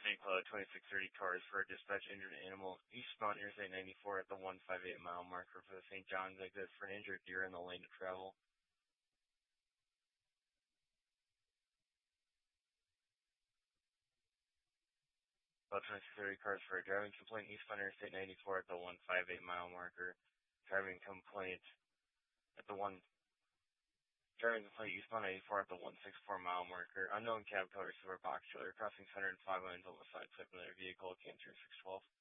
St. Cloud 2630 cars for a dispatch injured animal eastbound Interstate 94 at the 158 mile marker for the St. John's exit for an injured deer in the lane of travel. About 2630 cars for a driving complaint eastbound Interstate 94 at the 158 mile marker. Driving complaint eastbound 94 at the 164 mile marker. Unknown cab color silver box trailer crossing center and 5 lanes on the side, flipping their vehicle, came through 612.